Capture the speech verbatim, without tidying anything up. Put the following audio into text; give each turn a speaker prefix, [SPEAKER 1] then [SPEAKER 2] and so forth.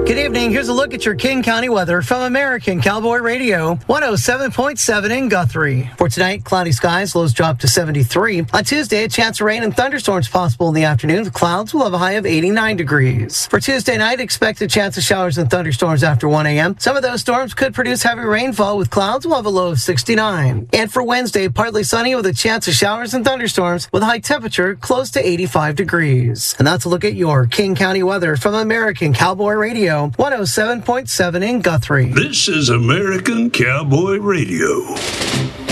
[SPEAKER 1] Good evening. Here's a look at your King County weather from American Cowboy Radio, one oh seven point seven in Guthrie. For tonight, cloudy skies, lows drop to seventy-three. On Tuesday, a chance of rain and thunderstorms possible in the afternoon. The clouds will have a high of eighty-nine degrees. For Tuesday night, expect a chance of showers and thunderstorms after one a.m. Some of those storms could produce heavy rainfall with clouds. We'll have a low of sixty-nine. And for Wednesday, partly sunny with a chance of showers and thunderstorms with a high temperature close to eighty-five degrees. And that's a look at your King County weather from American Cowboy Radio, one oh seven point seven in Guthrie.
[SPEAKER 2] This is American Cowboy Radio.